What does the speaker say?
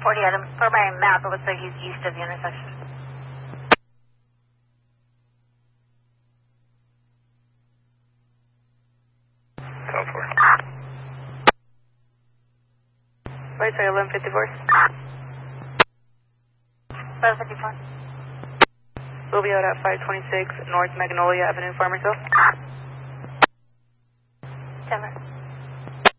40 at him. For my map, it looks like he's east of the intersection. Go for it. Right, sorry, 1154. 1154. We'll be out at 526 North Magnolia Avenue, Farmersville.